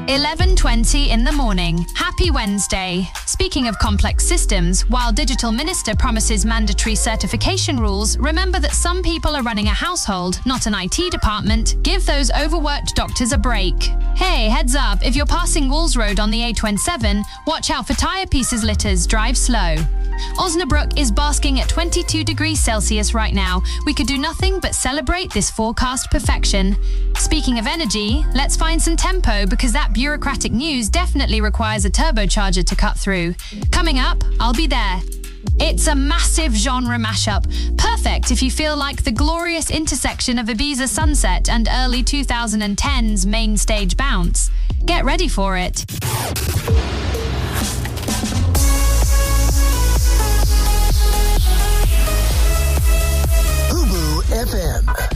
11:20 in the morning. Happy Wednesday. Speaking of complex systems, while Digital Minister promises mandatory certification rules, remember that some people are running a household, not an IT department. Give those overworked doctors a break. Hey, heads up, if you're passing Walls Road on the A27, watch out for tyre pieces litters, drive slow. Osnabrück is basking at 22 degrees Celsius right now. We could do nothing but celebrate this forecast perfection. Speaking of energy, let's find some tempo because that bureaucratic news definitely requires a turbocharger to cut through. Coming up, I'll be there. It's a massive genre mashup, perfect if you feel like the glorious intersection of Ibiza Sunset and early 2010s main stage bounce. Get ready for it. Ubu FM.